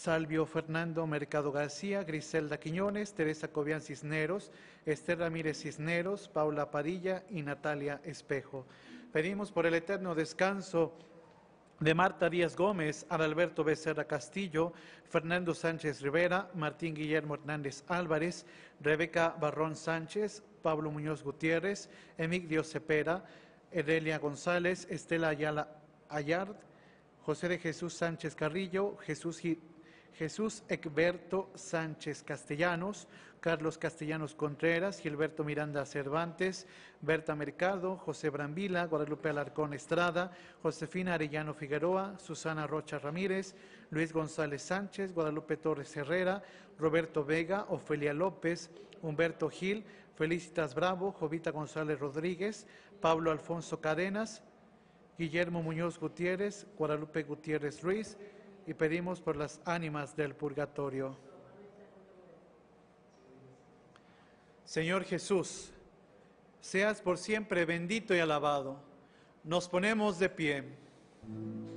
Salvio Fernando Mercado García, Griselda Quiñones, Teresa Cobian Cisneros, Esther Ramírez Cisneros, Paula Padilla y Natalia Espejo. Pedimos por el eterno descanso de Marta Díaz Gómez, Adalberto Becerra Castillo, Fernando Sánchez Rivera, Martín Guillermo Hernández Álvarez, Rebeca Barrón Sánchez, Pablo Muñoz Gutiérrez, Emigdio Cepeda, Edelia González, Estela Ayala Ayard, José de Jesús Sánchez Carrillo, Jesús Egberto Sánchez Castellanos, Carlos Castellanos Contreras, Gilberto Miranda Cervantes, Berta Mercado, José Brambila, Guadalupe Alarcón Estrada, Josefina Arellano Figueroa, Susana Rocha Ramírez, Luis González Sánchez, Guadalupe Torres Herrera, Roberto Vega, Ofelia López, Humberto Gil, Felicitas Bravo, Jovita González Rodríguez, Pablo Alfonso Cadenas, Guillermo Muñoz Gutiérrez, Guadalupe Gutiérrez Ruiz, y pedimos por las ánimas del purgatorio. Señor Jesús, seas por siempre bendito y alabado. Nos ponemos de pie.